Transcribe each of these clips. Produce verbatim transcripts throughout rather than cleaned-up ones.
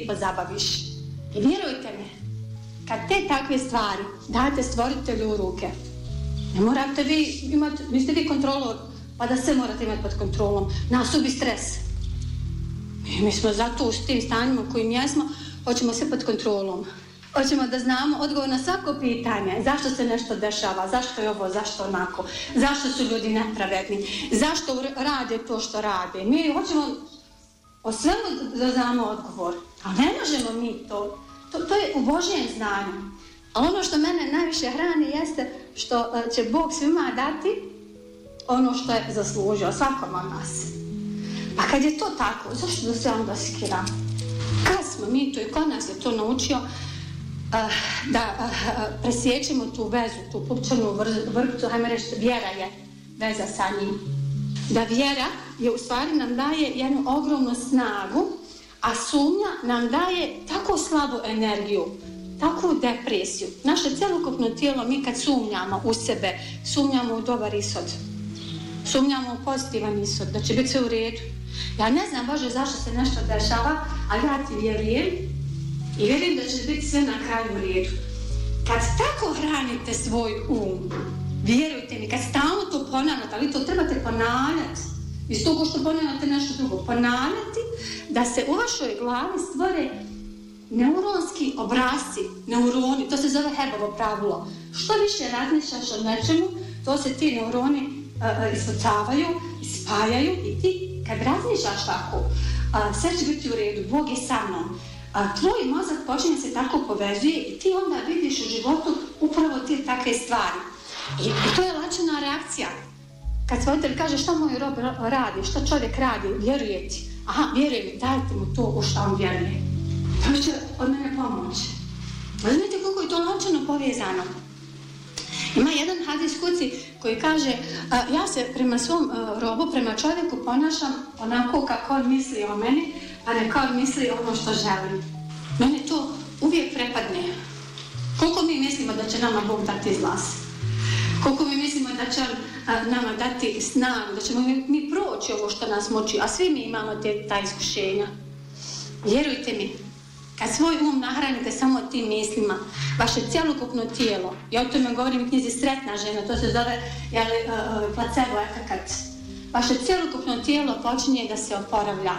ti pozabaviš. I vjerujte mi, kad te takve stvari date stvoritelju u ruke, ne morate vi imati, niste vi kontrolor, pa da sve morate imati pod kontrolom. Nas ubi stres. Mi, mi smo zato u tim stanjima kojim jesmo, hoćemo sve pod kontrolom. Hoćemo da znamo odgovor na svako pitanje. Zašto se nešto dešava? Zašto je ovo? Zašto onako? Zašto su ljudi nepravedni? Zašto rade to što rade? Mi hoćemo o svemu da znamo odgovor. Ali ne možemo mi to. To, to je u Božjem znanju. Ali ono što mene najviše hrani jeste što će Bog svima dati ono što je zaslužio, svakom od nas. Pa kad je to tako, zašto da se onda skiram? Kad smo mi to i kod nas je to naučio uh, da uh, presjećemo tu vezu, tu pupčanu vrpcu, hajmo reći, vjera je veza sa njim. Da vjera je u stvari nam daje jednu ogromnu snagu, a sumnja nam daje tako slabu energiju, takvu depresiju. Naše celokupno tijelo, mi kad sumnjamo u sebe, sumnjamo u dobar ishod. Sumnjamo u pozitivan ishod, da će biti sve u redu. Ja ne znam, Bože, zašto se nešto dešava, ali ja ti vjerujem i vjerujem da će biti sve na kraju u redu. Kad tako hranite svoj um, vjerujte mi, kad stalno to ponavljate, ali to trebate ponavljati, iz toga što ponavljate nešto drugo, ponavljati da se u vašoj glavi stvore neuronski obrazci, neuroni, to se zove Hebbovo pravilo. Što više razmišljaš o nečemu, to se ti neuroni uh, ispucavaju, ispajaju i ti kad razmišljaš tako, uh, sve će biti u redu, Bog je sa mnom. Uh, tvoj mozak počinje se tako povezuje i ti onda vidiš u životu upravo te takve stvari. I, i to je lačna reakcija. Kad svojitelj kaže šta moj rob radi, šta čovjek radi, vjeruje ti. Aha, vjeruje mi, dajte mu to u šta on vjeruje. To će od mene pomoći. Znate koliko je to lančano povezano. Ima jedan hadis kuci koji kaže uh, ja se prema svom uh, robu, prema čovjeku ponašam onako kako on misli o meni, a ne kao misli ono što želim. Mene to uvijek prepadne. Koliko mi mislimo da će nama Bog dati izlaz? Koliko mi mislimo da će uh, nama dati snagu, da ćemo mi, mi proći ovo što nas muči, a svi mi imamo te, ta iskušenja. Vjerujte mi, kad svoj um nahranite samo tim mislima, vaše cjelokupno tijelo, ja o tome govorim u knjizi Sretna žena, to se zove jeli, uh, placebo efekat, vaše cjelokupno tijelo počinje da se oporavlja.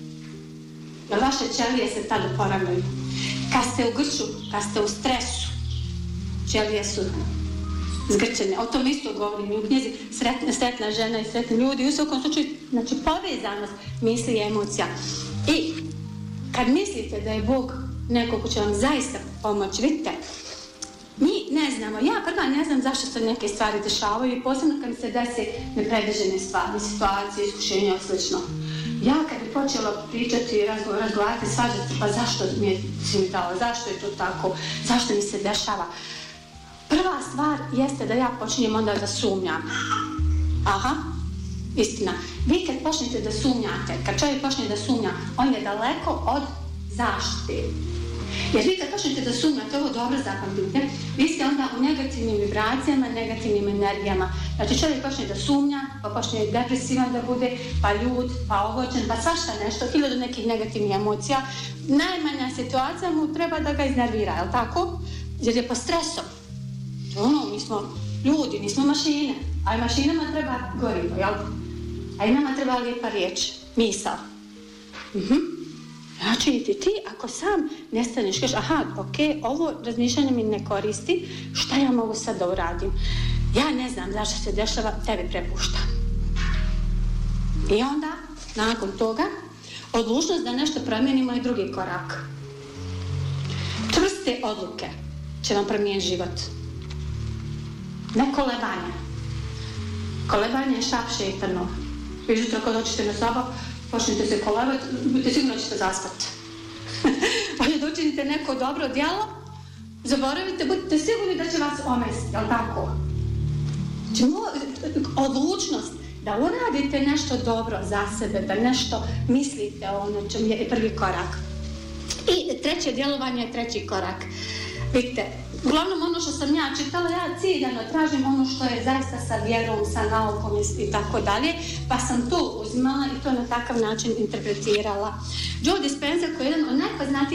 Jer vaše ćelije se tad oporavljaju. Kad ste u grču, kad ste u stresu, ćelije su zgrčene. O tom isto govorim u knjizi Sretna, Sretna žena i Sretni ljudi. U svakom slučaju, znači povezanost misli i emocija. I kad mislite da je Bog neko ko će vam zaista pomoći, vidite, mi ne znamo, ja prva ne znam zašto se neke stvari dešavaju i posebno kad mi se desi nepredviđene stvari, situacije, iskušenja i slično. Ja kad bi počela pričati i razgovarati, svađati, pa zašto mi je si mi dao, zašto je to tako, zašto mi se dešava. Prva stvar jeste da ja počinjem onda da sumnjam. Aha. Istina, vi kad počnete da sumnjate, kad čovjek počne da sumnja, on je daleko od zaštite. Jer vi kad počnete da sumnjate, ovo dobro zapamtite, vi ste onda u negativnim vibracijama, negativnim energijama. Znači čovjek počne da sumnja, pa počne depresivan da bude, pa ljud, pa ogorčen, pa svašta nešto, hiljadu nekih negativnih emocija. Najmanja situacija mu treba da ga iznervira, je li tako? Jer je po stresom. Ono, mi smo ljudi, nismo mašine, a i mašinama treba gorivo, jel? A i nama treba lijepa riječ, misao. Uh-huh. Znači ti, ti ako sam nestaneš, kažeš, aha, ok, ovo razmišljanje mi ne koristi, šta ja mogu sad da uradim? Ja ne znam zašto se dešava, tebi prepuštam. I onda, nakon toga, odlučnost da nešto promijenimo je drugi korak. Čvrste odluke će vam promijeniti život. Ne kolebanje. Kolebanje je šap šeitanu. Vi jutro kad dođete na sabah, počnete se kolebati, budete sigurno ćete zaspati. Ali da učinite neko dobro djelo, zaboravite, budete sigurni da će vas omesti, jel tako? Znači, odlučnost da uradite nešto dobro za sebe, da nešto mislite o nečem je prvi korak. I treće djelovanje je treći korak. Vidite, uglavnom ono što sam ja čitala, ja ciljano tražim ono što je zaista sa vjerom, sa naukom i tako dalje, pa sam to uzimala i to na takav način interpretirala. Joe Dispenza, koji je jedan od najpoznatijih